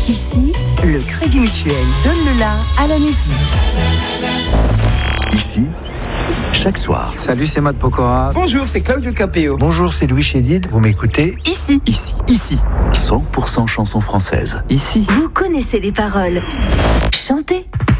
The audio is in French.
Ici, le Crédit Mutuel donne le la à la musique. Ici, chaque soir. Salut, c'est Matt Pokora. Bonjour, c'est Claudio Capéo. Bonjour, c'est Louis Chédid. Vous m'écoutez ? Ici. 100% chansons françaises. Ici. Vous connaissez les paroles. Chantez.